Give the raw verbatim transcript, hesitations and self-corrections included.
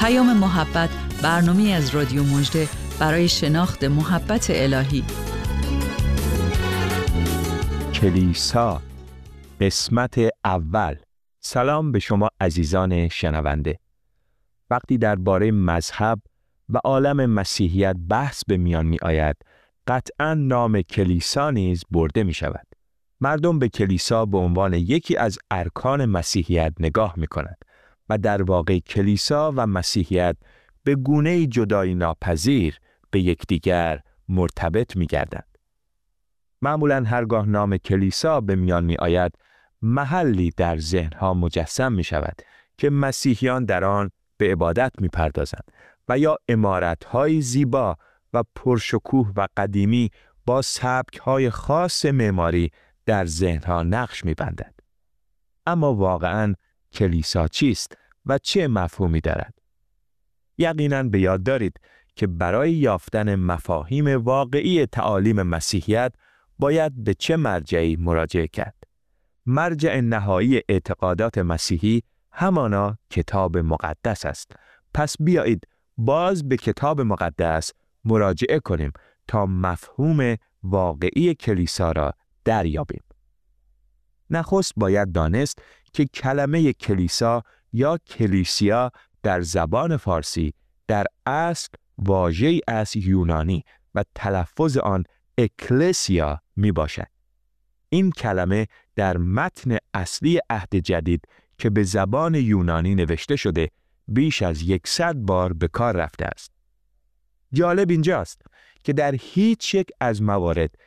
پیام محبت، برنامه‌ای از رادیو مژده برای شناخت محبت الهی. کلیسا، قسمت اول. سلام به شما عزیزان شنونده. وقتی درباره مذهب و عالم مسیحیت بحث به میان می آید، قطعاً نام کلیسا نیز برده می شود. مردم به کلیسا به عنوان یکی از ارکان مسیحیت نگاه می کنند و در واقع کلیسا و مسیحیت به گونه‌ای جدایی ناپذیر به یکدیگر مرتبط می گردند. معمولاً هرگاه نام کلیسا به میان می آید، محلی در ذهنها مجسم می شود که مسیحیان در آن به عبادت می پردازند و یا عمارت‌های زیبا و پرشکوه و قدیمی با سبک‌های خاص معماری در ذهنها نقش می بندد. اما واقعاً کلیسا چیست و چه مفهومی دارد؟ یقیناً به یاد دارید که برای یافتن مفاهیم واقعی تعالیم مسیحیت باید به چه مرجعی مراجعه کرد؟ مرجع نهایی اعتقادات مسیحی همانا کتاب مقدس است. پس بیایید باز به کتاب مقدس مراجعه کنیم تا مفهوم واقعی کلیسا را دریابیم. نخست باید دانست که کلمه کلیسا یا کلیسیا در زبان فارسی در اصل واژه‌ای از یونانی و تلفظ آن اکلسیا می باشد. این کلمه در متن اصلی عهد جدید که به زبان یونانی نوشته شده بیش از یکصد بار به کار رفته است. جالب اینجاست که در هیچ یک از موارد